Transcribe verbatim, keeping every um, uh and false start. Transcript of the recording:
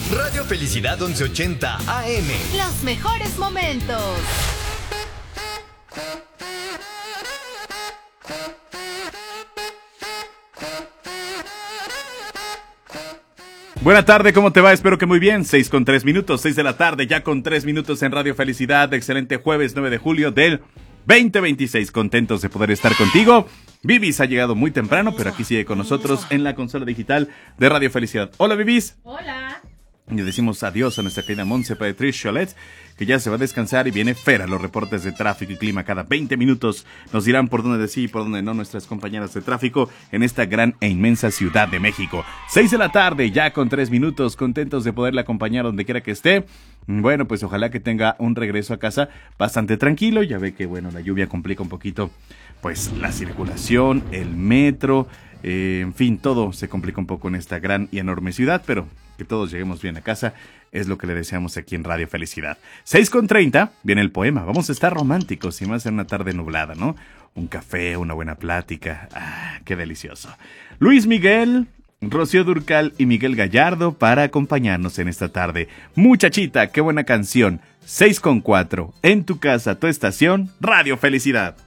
Radio Felicidad once ochenta A M. Los mejores momentos. Buena tarde, ¿cómo te va? Espero que muy bien. seis con tres minutos, seis de la tarde, ya con tres minutos en Radio Felicidad. Excelente jueves nueve de julio del veinte veintiséis. Contentos de poder estar contigo. Vivis ha llegado muy temprano, pero aquí sigue con nosotros en la consola digital de Radio Felicidad. Hola, Vivis. Hola. Y decimos adiós a nuestra querida Montse Patrice Cholet, que ya se va a descansar, y viene Fera. Los reportes de tráfico y clima cada veinte minutos nos dirán por dónde sí y por dónde no nuestras compañeras de tráfico en esta gran e inmensa Ciudad de México. seis de la tarde, ya con tres minutos, contentos de poderle acompañar donde quiera que esté. Bueno, pues ojalá que tenga un regreso a casa bastante tranquilo. Ya ve que, bueno, la lluvia complica un poquito, pues, la circulación, el metro, eh, en fin, todo se complica un poco en esta gran y enorme ciudad, pero que todos lleguemos bien a casa es lo que le deseamos aquí en Radio Felicidad. seis con treinta, viene el poema. Vamos a estar románticos y más en una tarde nublada, ¿no? Un café, una buena plática. ¡Ah, qué delicioso! Luis Miguel, Rocío Dúrcal y Miguel Gallardo para acompañarnos en esta tarde. Muchachita, qué buena canción. seis con cuatro, en tu casa, tu estación, Radio Felicidad.